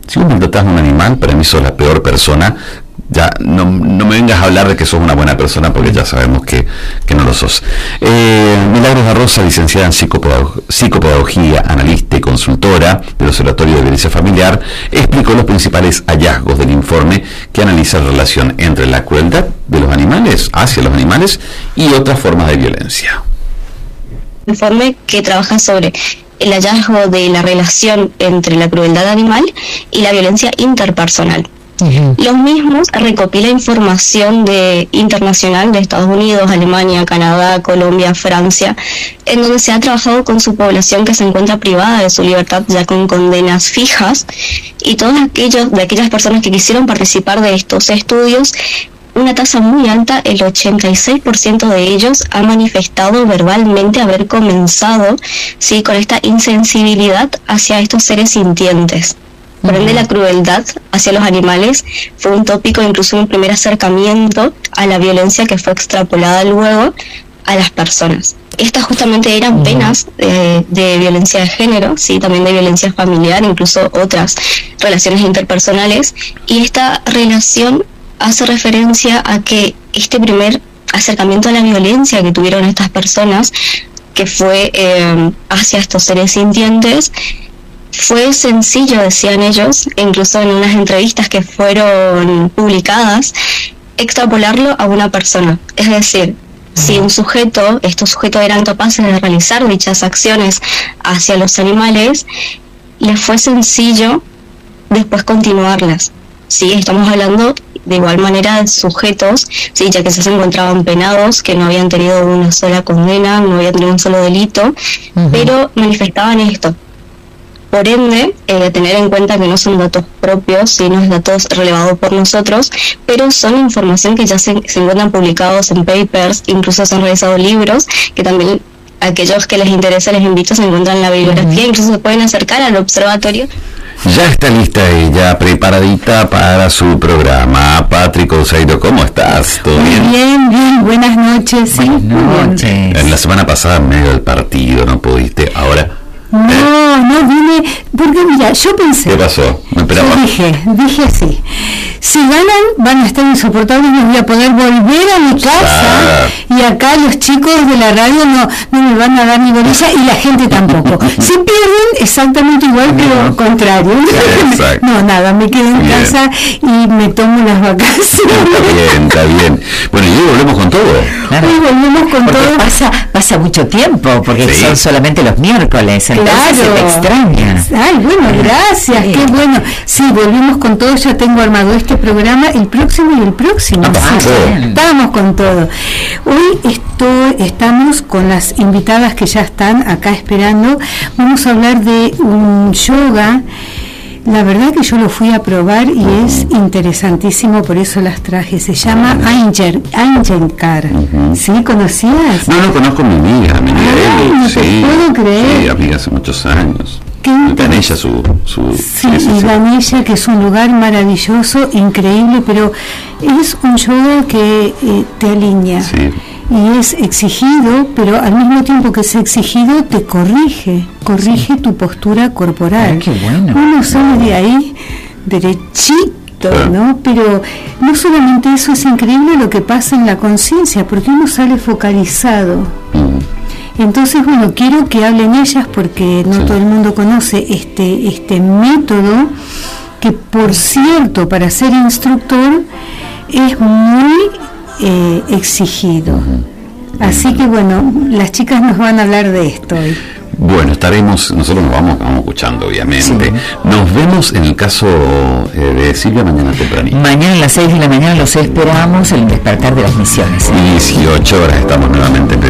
Si vos maltratás a un animal, para mí sos la peor persona. Ya no me vengas a hablar de que sos una buena persona, porque ya sabemos que no lo sos. Milagros da Rosa, licenciada en psicopedagogía, analista y consultora del Observatorio de Violencia Familiar, explicó los principales hallazgos del informe que analiza la relación entre la crueldad de los animales hacia los animales y otras formas de violencia. Informe que trabaja sobre el hallazgo de la relación entre la crueldad animal y la violencia interpersonal. Los mismos recopila información internacional de Estados Unidos, Alemania, Canadá, Colombia, Francia, en donde se ha trabajado con su población que se encuentra privada de su libertad ya con condenas fijas, y todos aquellas personas que quisieron participar de estos estudios, una tasa muy alta, el 86% de ellos ha manifestado verbalmente haber comenzado, ¿sí?, con esta insensibilidad hacia estos seres sintientes. Por ende, la crueldad hacia los animales fue un tópico, incluso un primer acercamiento a la violencia que fue extrapolada luego a las personas. Estas justamente eran penas de violencia de género, sí, también de violencia familiar, incluso otras relaciones interpersonales, y esta relación hace referencia a que este primer acercamiento a la violencia que tuvieron estas personas, que fue hacia estos seres sintientes, fue sencillo, decían ellos, incluso en unas entrevistas que fueron publicadas, extrapolarlo a una persona. Es decir, si estos sujetos eran capaces de realizar dichas acciones hacia los animales, les fue sencillo después continuarlas. Sí, estamos hablando de igual manera de sujetos, sí, ya que se encontraban penados, que no habían tenido una sola condena, no habían tenido un solo delito, pero manifestaban esto. Por ende, tener en cuenta que no son datos propios, sino es datos relevados por nosotros, pero son información que ya se encuentran publicados en papers, incluso se han realizado libros, que también aquellos que les interesa, les invito, se encuentran en la bibliografía, incluso se pueden acercar al observatorio. Ya está lista ella, preparadita para su programa. Patrick Oseiro, ¿cómo estás? ¿Todo bien? Bien, buenas noches. Sí, buenas noches. En la semana pasada, en medio del partido, no pudiste, ahora... No vine, porque mira, yo pensé... ¿Qué pasó? ¿Me esperaba? Yo dije así, si ganan van a estar insoportables, no voy a poder volver a mi casa, y acá los chicos de la radio no me van a dar ni bolilla, y la gente tampoco. Si pierden, exactamente igual, pero contrario. No, nada, me quedo en casa y me tomo las vacaciones. Está bien. Bueno, y hoy volvemos con todo. Claro. Hoy volvemos con porque todo. Pasa mucho tiempo, porque son solamente los miércoles, entonces claro. Se te extraña. Ay, bueno, gracias, qué bueno. Sí, volvimos con todo, ya tengo armado este programa, el próximo y el próximo. Estamos con todo. Hoy estamos con las invitadas que ya están acá esperando. Vamos a hablar de un yoga. La verdad que yo lo fui a probar y es interesantísimo, por eso las traje. Se llama Iyengar. ¿Sí? ¿Conocías? No conozco a mi amiga Eli. No te puedo creer. Sí, amiga hace muchos años. Ganella, sí. Ganella, que es un lugar maravilloso, increíble, pero es un yoga que te alinea. Sí. Y es exigido, pero al mismo tiempo que es exigido, te corrige tu postura corporal. Ay, qué bueno. Uno sale de ahí derechito, ¿no? Pero no solamente eso, es increíble lo que pasa en la conciencia, porque uno sale focalizado. Entonces, bueno, quiero que hablen ellas, porque no todo el mundo conoce este método, que por cierto, para ser instructor, es muy exigido. Así que bueno, las chicas nos van a hablar de esto hoy. Bueno, nosotros nos vamos escuchando, obviamente. Nos vemos en el caso de Silvia mañana tempranito. Mañana a las 6 de la mañana los esperamos, el despertar de las misiones. 18 horas estamos nuevamente en